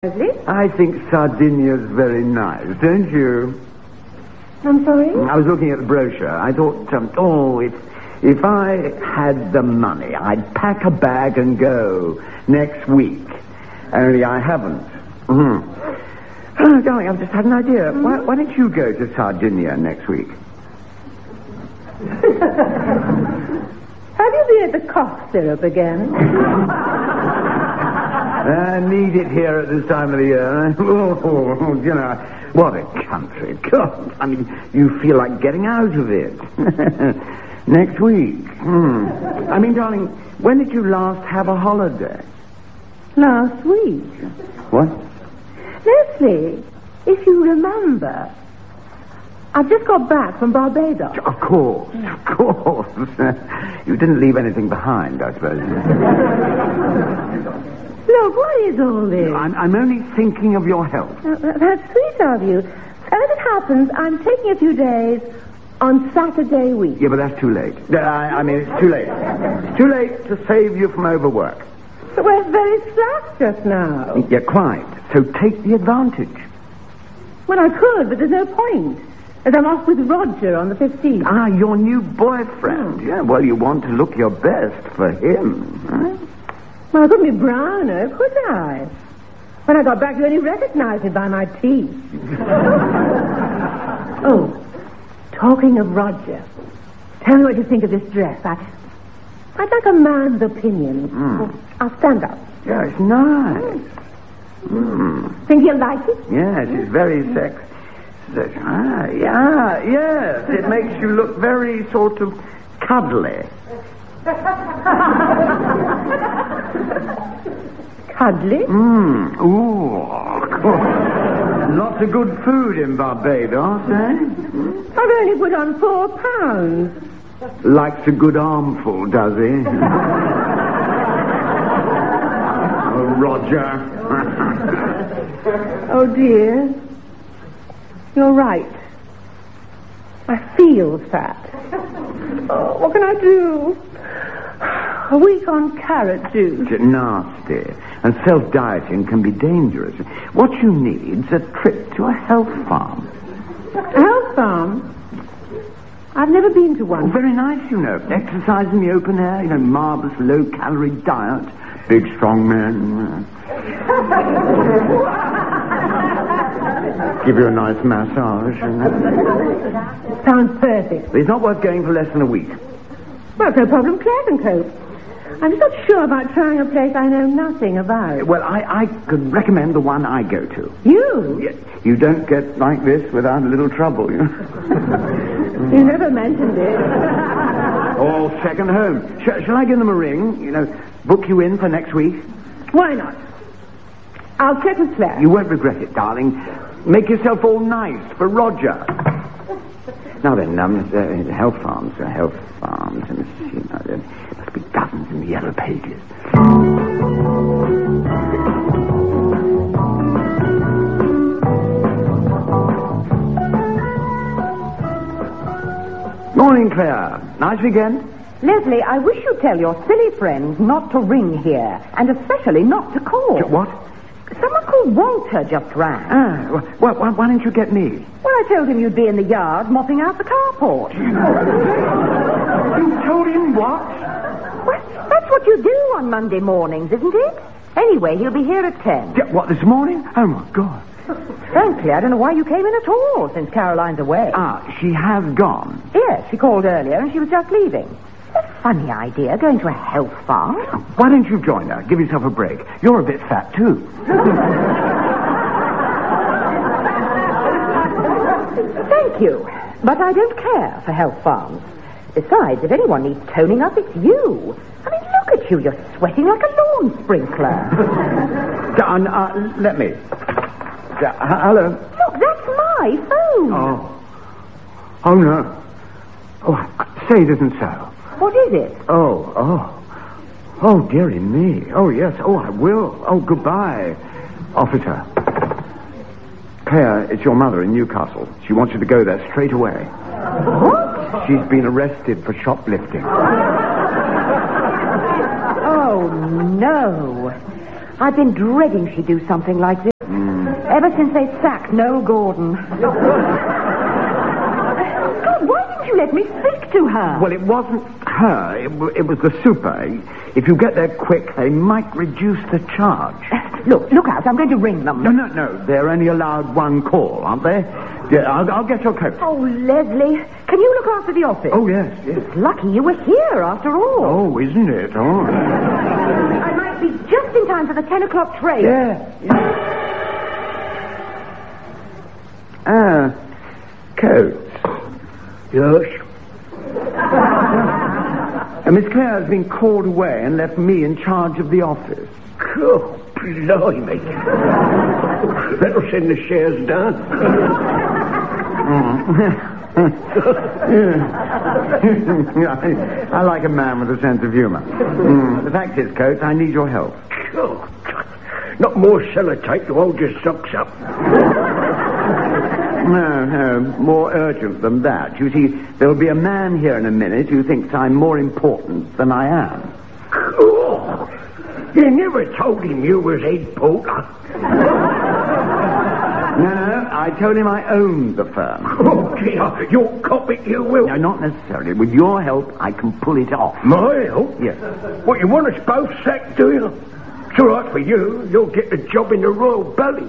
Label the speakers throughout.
Speaker 1: I think Sardinia's very nice, don't you?
Speaker 2: I'm sorry?
Speaker 1: I was looking at the brochure. I thought, if I had the money, I'd pack a bag and go next week. Only I haven't. Oh, darling, I've just had an idea. Why don't you go to Sardinia next week?
Speaker 2: Have you been at the cough syrup again?
Speaker 1: I need it here at this time of the year. Oh, you know, what a country. God, I mean, you feel like getting out of it. Next week. I mean, darling, when did you last have a holiday?
Speaker 2: Last week.
Speaker 1: What?
Speaker 2: Leslie, if you remember, I've just got back from Barbados.
Speaker 1: Of course. You didn't leave anything behind, I suppose.
Speaker 2: Look, what is all this?
Speaker 1: I'm only thinking of your health.
Speaker 2: That's sweet of you. As it happens, I'm taking a few days on Saturday week.
Speaker 1: Yeah, but that's too late. I mean, it's too late. It's too late to save you from overwork.
Speaker 2: But we're very slack just now.
Speaker 1: Yeah, quite. So take the advantage.
Speaker 2: Well, I could, but there's no point. As I'm off with Roger on the 15th.
Speaker 1: Ah, your new boyfriend. Yeah, well, you want to look your best for him, right?
Speaker 2: Well, I couldn't be browner, could I? When I got back, you only recognized me by my teeth. Oh, talking of Roger, tell me what you think of this dress. I'd like a man's opinion. I'll stand up.
Speaker 1: Yeah, it's nice.
Speaker 2: Think you'll like it?
Speaker 1: Yes, it's very sexy. Yes. It makes you look very sort of cuddly.
Speaker 2: Cuddly?
Speaker 1: Ooh. Lots of good food in Barbados, eh?
Speaker 2: I've only put on 4 pounds.
Speaker 1: Likes a good armful, does he? Oh, Roger.
Speaker 2: Oh, dear. You're right. I feel fat. Oh, what can I do? A week on carrot juice.
Speaker 1: It's nasty. And self-dieting can be dangerous. What you need's a trip to a health farm.
Speaker 2: A health farm? I've never been to one.
Speaker 1: Oh, very nice, you know. Exercise in the open air, marvellous low-calorie diet. Big, strong men. Give you a nice massage.
Speaker 2: Sounds perfect.
Speaker 1: It's not worth going for less than a week.
Speaker 2: Well, it's no problem. Claire can cope. I'm just not sure about trying a place I know nothing about.
Speaker 1: Well, I could recommend the one I go to.
Speaker 2: You?
Speaker 1: You don't get like this without a little trouble, you know.
Speaker 2: You never mentioned it.
Speaker 1: All second home. Shall I give them a ring? Book you in for next week?
Speaker 2: Why not? I'll check with Claire.
Speaker 1: You won't regret it, darling. Make yourself all nice for Roger. Now then, health farms. There must be dozens in the yellow pages. Morning, Claire. Nice weekend?
Speaker 3: Leslie, I wish you'd tell your silly friends not to ring here, and especially not to call.
Speaker 1: What?
Speaker 3: Someone called Walter just rang.
Speaker 1: Why didn't you get me?
Speaker 3: Well, I told him you'd be in the yard mopping out the carport.
Speaker 1: You told him what?
Speaker 3: Well, that's what you do on Monday mornings, isn't it? Anyway, he'll be here at 10.
Speaker 1: What, this morning? Oh, my God.
Speaker 3: Frankly, I don't know why you came in at all since Caroline's away.
Speaker 1: She has gone.
Speaker 3: Yes, she called earlier and she was just leaving. A funny idea, going to a health farm.
Speaker 1: Why don't you join her? Give yourself a break. You're a bit fat, too.
Speaker 3: Thank you, but I don't care for health farms. Besides, if anyone needs toning up, it's you. I mean, look at you. You're sweating like a lawn sprinkler.
Speaker 1: Let me. Hello?
Speaker 3: Look, that's my phone.
Speaker 1: Oh, no. Oh, say it isn't so.
Speaker 3: What is it?
Speaker 1: Oh, dearie me. Oh, yes. Oh, I will. Oh, goodbye, officer. Claire, it's your mother in Newcastle. She wants you to go there straight away.
Speaker 3: What?
Speaker 1: She's been arrested for shoplifting.
Speaker 3: Oh, no. I've been dreading she'd do something like this. Ever since they sacked Noel Gordon. God, why didn't you let me speak to her?
Speaker 1: Well, it wasn't her. It was the super. If you get there quick, they might reduce the charge.
Speaker 3: Look out. I'm going to ring them.
Speaker 1: No. They're only allowed one call, aren't they? Yeah, I'll get your coat.
Speaker 3: Oh, Leslie, can you look after the office?
Speaker 1: Oh, yes.
Speaker 3: It's lucky you were here, after all.
Speaker 1: Oh, isn't it? Oh.
Speaker 3: I might be just in time for the 10 o'clock train.
Speaker 1: Yeah. Coates.
Speaker 4: Yes?
Speaker 1: Miss Clare has been called away and left me in charge of the office.
Speaker 4: Oh, blimey. That'll send the shares down.
Speaker 1: I like a man with a sense of humor. The fact is, Coates, I need your help.
Speaker 4: Oh, God. Not more sellotape to hold your socks up.
Speaker 1: No, more urgent than that. You see, there'll be a man here in a minute who thinks I'm more important than I am.
Speaker 4: Oh, you never told him you was head porter.
Speaker 1: No, I told him I owned the firm.
Speaker 4: Oh, dear, you'll cop it, you will.
Speaker 1: No, not necessarily. With your help, I can pull it off.
Speaker 4: My help?
Speaker 1: Yes.
Speaker 4: What, you want us both sacked, do you? It's all right for you. You'll get the job in the Royal Ballet.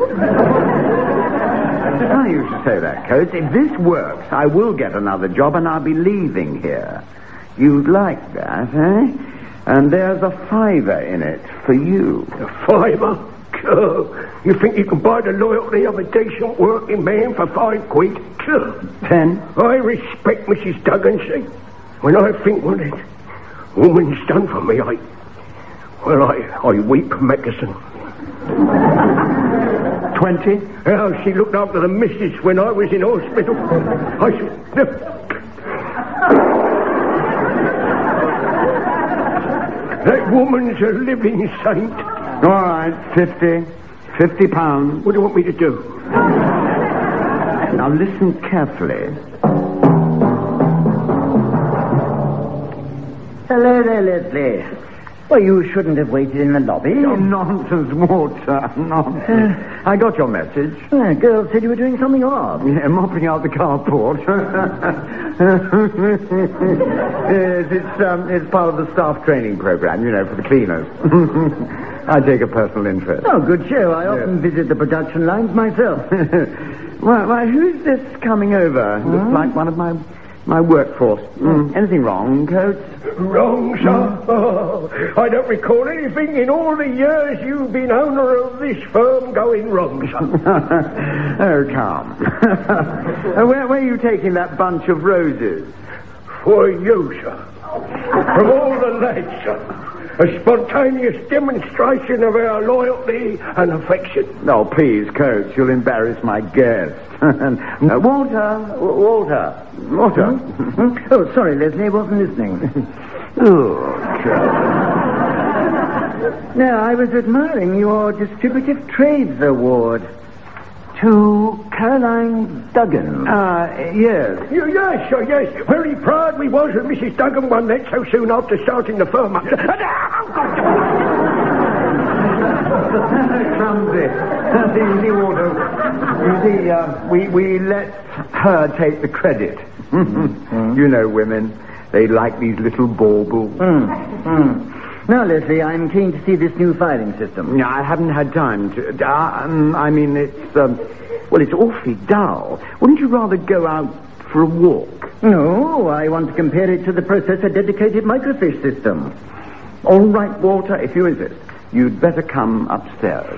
Speaker 1: Funny you should say that, Coates. If this works, I will get another job and I'll be leaving here. You'd like that, eh? And there's a $5 in it for you.
Speaker 4: A $5? Oh, you think you can buy the loyalty of a decent working man for £5? Oh.
Speaker 1: 10?
Speaker 4: I respect Mrs. Duggan, see? When I think what a woman's done for me, I weep, Mackerson.
Speaker 1: 20?
Speaker 4: How she looked after the missus when I was in hospital. That woman's a living saint.
Speaker 1: All right, 50. £50.
Speaker 4: What do you want me to do?
Speaker 1: Now listen carefully.
Speaker 5: Hello there, Leslie. Well, you shouldn't have waited in the lobby.
Speaker 1: Oh, nonsense, Walter. Nonsense. I got your message.
Speaker 5: Girl said you were doing something odd.
Speaker 1: Yeah, mopping out the carport. Yes, it's part of the staff training program, for the cleaners. I take a personal interest.
Speaker 5: Oh, good show. I often visit the production lines myself.
Speaker 1: Why, who's this coming over? Looks like one of my workforce. Anything wrong, Coates?
Speaker 4: Wrong, sir? Oh, I don't recall anything in all the years you've been owner of this firm going wrong, sir.
Speaker 1: Oh, come. Where are you taking that bunch of roses?
Speaker 4: For you, sir. From all the lads, sir. A spontaneous demonstration of our loyalty and affection.
Speaker 1: No, please, Coates, you'll embarrass my guest. Walter.
Speaker 5: Oh, sorry, Leslie, I wasn't listening. No, I was admiring your Distributive Trades Award to Caroline Duggan.
Speaker 1: Yes.
Speaker 4: Yes, sir, yes. Very proud we was that Mrs. Duggan won that so soon after starting the firm up.
Speaker 1: Clumsy. Easy, Walter. You see, we let her take the credit. You know women. They like these little baubles.
Speaker 5: Now, Leslie, I'm keen to see this new filing system.
Speaker 1: I haven't had time to. It's awfully dull. Wouldn't you rather go out for a walk?
Speaker 5: No, I want to compare it to the processor-dedicated microfiche system.
Speaker 1: All right, Walter, if you insist. You'd better come upstairs.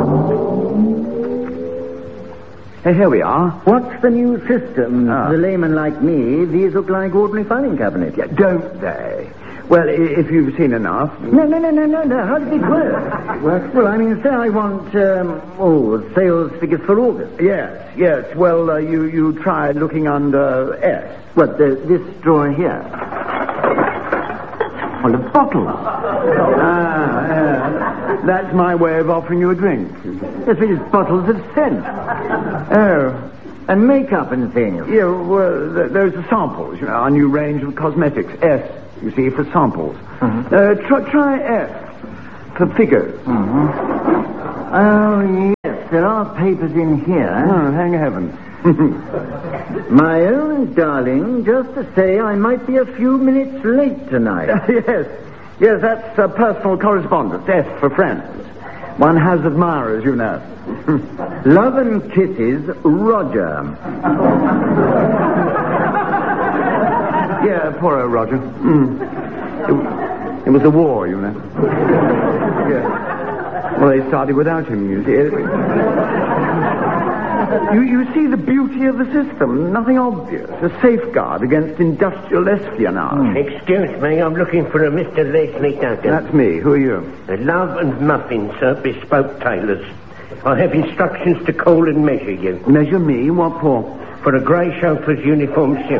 Speaker 1: Hey, here we are.
Speaker 5: What's the new system? To the layman like me, these look like ordinary filing cabinets.
Speaker 1: Yeah, don't they? Well, if you've seen enough...
Speaker 5: No. How does it work? Well, say I want, sales figures for August.
Speaker 1: Yes. Well, you try looking under S.
Speaker 5: What, this drawer here?
Speaker 1: Well, a bottle. That's my way of offering you a drink.
Speaker 5: Yes, it is bottles of scent.
Speaker 1: Oh.
Speaker 5: And makeup and things.
Speaker 1: Yeah, well, those are samples, our new range of cosmetics. S, you see, for samples. Try S for figures.
Speaker 5: Oh, yes. there are papers in here.
Speaker 1: Oh, thank heavens.
Speaker 5: My own darling, just to say I might be a few minutes late tonight.
Speaker 1: Yes, that's personal correspondence. S for friends. One has admirers, you know.
Speaker 5: Love and kisses, Roger.
Speaker 1: Yeah, poor old Roger. It was a war, you know. Yeah. Well, they started without him, you see. You see the beauty of the system. Nothing obvious. A safeguard against industrial espionage.
Speaker 4: Excuse me, I'm looking for a Mr. Leslie Duggan.
Speaker 1: That's me. Who are you?
Speaker 4: Love and Muffin, sir, bespoke tailors. I have instructions to call and measure you.
Speaker 1: Measure me? What for?
Speaker 4: For a grey chauffeur's uniform suit.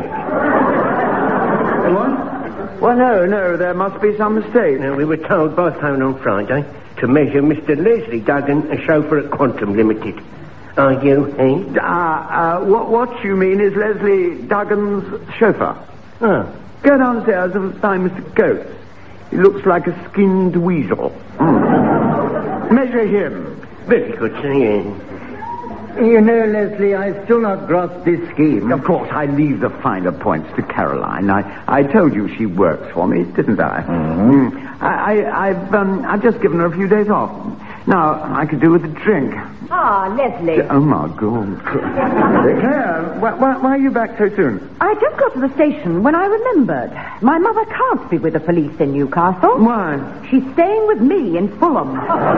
Speaker 1: What? Well, no, there must be some mistake.
Speaker 4: Now, we were told by phone on Friday to measure Mr. Leslie Duggan, a chauffeur at Quantum Limited. Are you,
Speaker 1: What you mean is Leslie Duggan's chauffeur.
Speaker 4: Oh.
Speaker 1: Go downstairs and find Mr. Coates. He looks like a skinned weasel. Measure him.
Speaker 4: Very good, sir, yeah.
Speaker 5: You know, Leslie, I've still not grasped this scheme.
Speaker 1: Of course, I leave the finer points to Caroline. I told you she works for me, didn't I?
Speaker 5: Mm-hmm.
Speaker 1: I've just given her a few days off. Now, I could do with a drink.
Speaker 3: Ah, Leslie.
Speaker 1: Oh, my God. Claire, why are you back so soon?
Speaker 3: I just got to the station when I remembered. My mother can't be with the police in Newcastle.
Speaker 1: Why?
Speaker 3: She's staying with me in Fulham.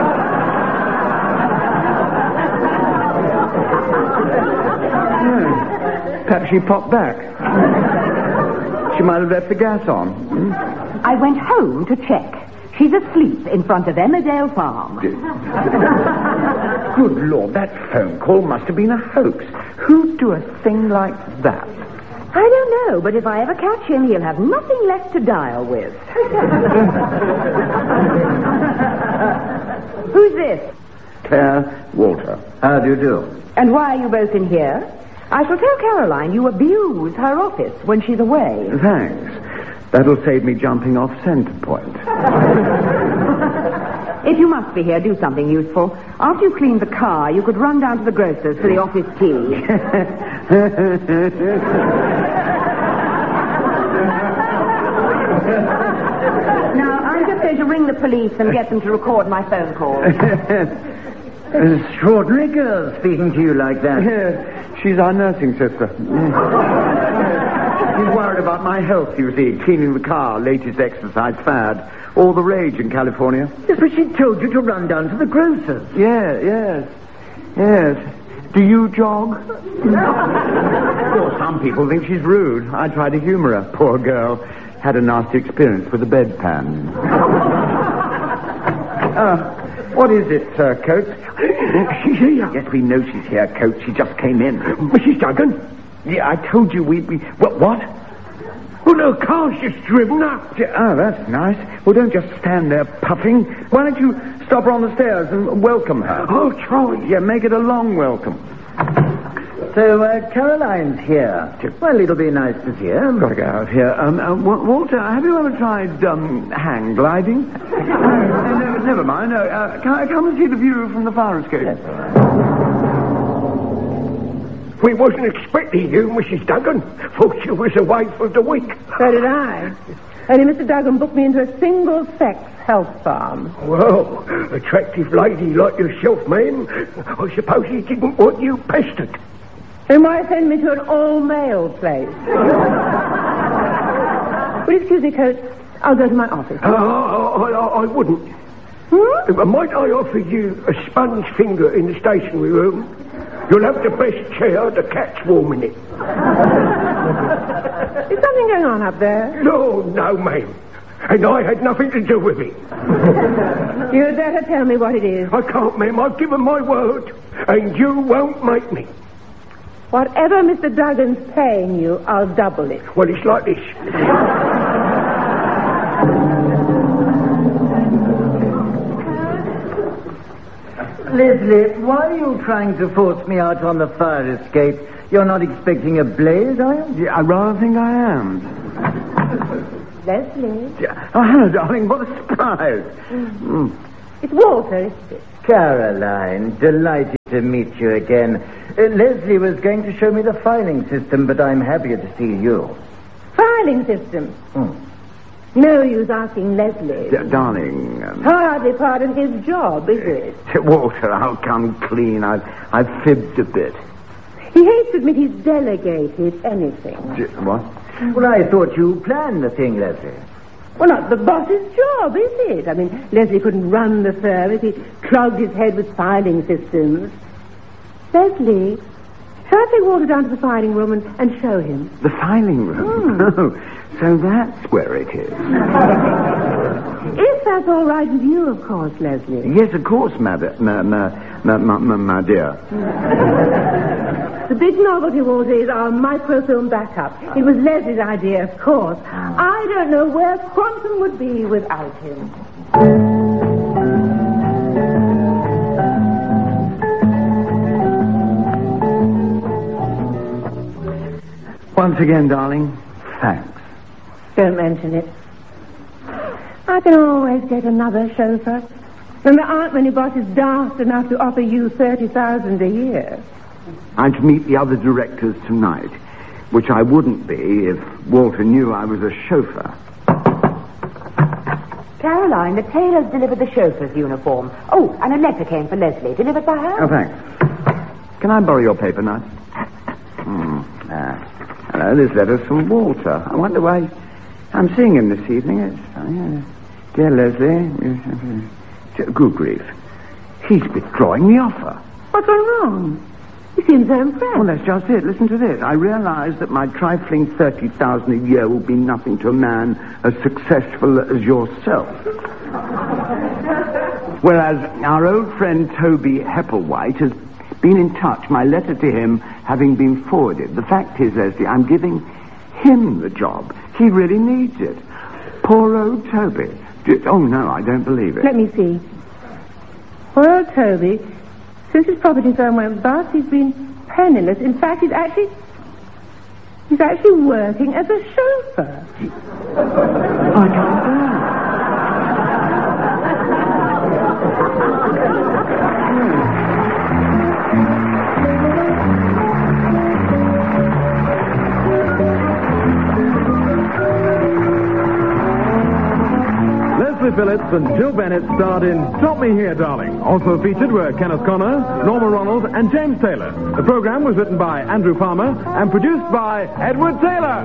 Speaker 1: Perhaps she popped back. She might have left the gas on.
Speaker 3: I went home to check. She's asleep in front of Emmerdale Farm.
Speaker 1: Good Lord, that phone call must have been a hoax. Who'd do a thing like that?
Speaker 3: I don't know, but if I ever catch him, he'll have nothing left to dial with. Who's this?
Speaker 1: Claire Walter.
Speaker 5: How do you do?
Speaker 3: And why are you both in here? I shall tell Caroline you abuse her office when she's away.
Speaker 1: Thanks. That'll save me jumping off Centre Point.
Speaker 3: If you must be here, do something useful. After you've cleaned the car, you could run down to the grocer's for the office tea. Now, I'm just going to ring the police and get them to record my phone call.
Speaker 5: Extraordinary girl speaking to you like that.
Speaker 1: She's our nursing sister. She's worried about my health, you see. Cleaning the car, latest exercise fad. All the rage in California.
Speaker 5: Yes, but she told you to run down to the grocer's.
Speaker 1: Yes. Do you jog? Of course, some people think she's rude. I try to humor her. Poor girl. Had a nasty experience with a bedpan. What is it, Sir Coates?
Speaker 4: She's here.
Speaker 1: Yes, we know she's here, Coates. She just came in.
Speaker 4: Mrs. Duggan?
Speaker 1: Yeah, I told you we'd be... What?
Speaker 4: Well, her car's just driven up.
Speaker 1: Oh, that's nice. Well, don't just stand there puffing. Why don't you stop her on the stairs and welcome her?
Speaker 4: I'll try.
Speaker 1: Yeah, make it a long welcome.
Speaker 5: So, Caroline's here. Well, it'll be nice to see her.
Speaker 1: Gotta get out of here. Walter, have you ever tried, hang gliding? No, never mind. No, can I come and see the view from the fire escape?
Speaker 5: Yes.
Speaker 4: We wasn't expecting you, Mrs. Duggan. Thought you was away for the week.
Speaker 2: So did I. Only Mr. Duggan booked me into a single-sex health farm.
Speaker 4: Well, attractive lady like yourself, ma'am. I suppose he didn't want you pestered.
Speaker 2: Then why send me to an all-male place? Will you excuse me, Coates? I'll go to my office.
Speaker 4: I wouldn't. Might I offer you a sponge finger in the stationery room? You'll have the best chair, the cat's warm in it.
Speaker 2: Is something going on up there?
Speaker 4: No, ma'am. And I had nothing to do with it.
Speaker 2: You'd better tell me what it is.
Speaker 4: I can't, ma'am. I've given my word, and you won't make me.
Speaker 2: Whatever Mr. Duggan's paying you, I'll double it.
Speaker 4: Well, it's like this.
Speaker 5: Leslie, why are you trying to force me out on the fire escape? You're not expecting a blaze, are you?
Speaker 1: Yeah, I rather think I am.
Speaker 2: Leslie?
Speaker 1: Oh, hello, darling. What a surprise.
Speaker 2: It's Walter, isn't it?
Speaker 5: Caroline, delighted to meet you again. Leslie was going to show me the filing system, but I'm happier to see you.
Speaker 2: Filing system? No use asking Leslie.
Speaker 1: Darling.
Speaker 2: Hardly part of his job, is it?
Speaker 1: Walter, I'll come clean. I've fibbed a bit.
Speaker 2: He hates to admit he's delegated anything.
Speaker 1: What?
Speaker 5: Well, I thought you planned the thing, Leslie.
Speaker 2: Well, not the boss's job, is it? I mean, Leslie couldn't run the service. He clogged his head with filing systems. Leslie, shall I take Walter down to the filing room and show him?
Speaker 1: The filing room? Oh, so that's where it is.
Speaker 2: If that's all right with you, of course, Leslie.
Speaker 1: Yes, of course, my dear.
Speaker 2: The big novelty, Walter, is our microfilm backup. It was Leslie's idea, of course. I don't know where Quantum would be without him.
Speaker 1: Once again, darling, thanks.
Speaker 2: Don't mention it. I can always get another chauffeur. And there aren't many bosses daft enough to offer you $30,000 a year.
Speaker 1: I'm to meet the other directors tonight, which I wouldn't be if Walter knew I was a chauffeur.
Speaker 3: Caroline, the tailor's delivered the chauffeur's uniform. Oh, and a letter came for Leslie. Delivered by her?
Speaker 1: Oh, thanks. Can I borrow your paper knife? Hello, this letter's from Walter. I wonder why I'm seeing him this evening. It's funny. Dear Leslie, good grief. He's withdrawing the offer.
Speaker 2: What's gone wrong? You seem so impressed.
Speaker 1: Well, that's just it. Listen to this. I realize that my trifling $30,000 a year will be nothing to a man as successful as yourself. Whereas our old friend Toby Hepplewhite has been in touch, my letter to him having been forwarded. The fact is, Leslie, I'm giving him the job. He really needs it. Poor old Toby. Oh, no, I don't believe it.
Speaker 2: Let me see. Poor old Toby, since his property firm went bust, he's been penniless. In fact, he's actually working as a chauffeur.
Speaker 1: I can't bear it.
Speaker 6: Leslie Phillips and Jill Bennett starred in Stop Me Here, Darling. Also featured were Kenneth Connor, Norma Ronald, and James Taylor. The program was written by Andrew Palmer and produced by Edward Taylor.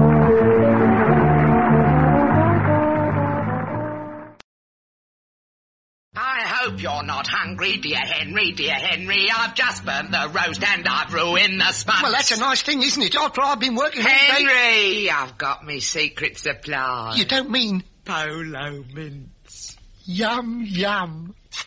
Speaker 7: I hope you're not hungry, dear Henry, dear Henry. I've just burnt the roast and I've ruined the sponge.
Speaker 8: Well, that's a nice thing, isn't it? After I've been working all day...
Speaker 7: Henry, I've got me secret supply.
Speaker 8: You don't mean...
Speaker 7: Polo mints.
Speaker 8: Yum, yum.